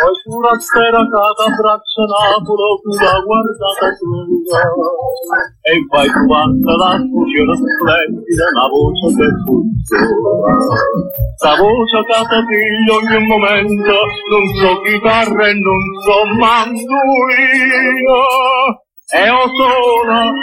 poi pura speracata braccia Napoli una guardata tua e vai trovando la fusione splendida la voce che funziona la voce che ti piglia ogni momento non so chitarra e non so mandolino e ho solo